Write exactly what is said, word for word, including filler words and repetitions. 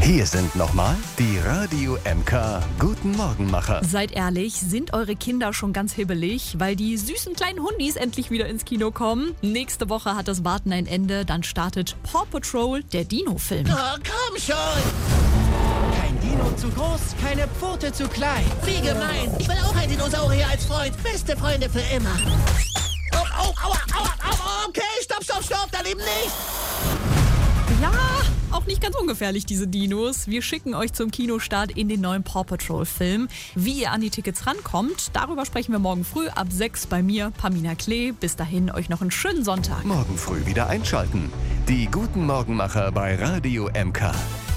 Hier sind nochmal die Radio M K Guten Morgenmacher. Seid ehrlich, sind eure Kinder schon ganz hibbelig, weil die süßen kleinen Hundis endlich wieder ins Kino kommen? Nächste Woche hat das Warten ein Ende, dann startet Paw Patrol, der Dino-Film. Oh, komm schon! Kein Dino zu groß, keine Pfote zu klein. Wie gemein! Ich will auch ein Dinosaurier als Freund. Beste Freunde für immer. Oh, oh, aua, aua, aua, okay, stopp, stopp, stopp, daneben nicht! Ja, auch nicht ganz ungefährlich, diese Dinos. Wir schicken euch zum Kinostart in den neuen Paw Patrol-Film. Wie ihr an die Tickets rankommt, darüber sprechen wir morgen früh ab sechs bei mir, Pamina Klee. Bis dahin euch noch einen schönen Sonntag. Morgen früh wieder einschalten. Die Guten Morgenmacher bei Radio M K.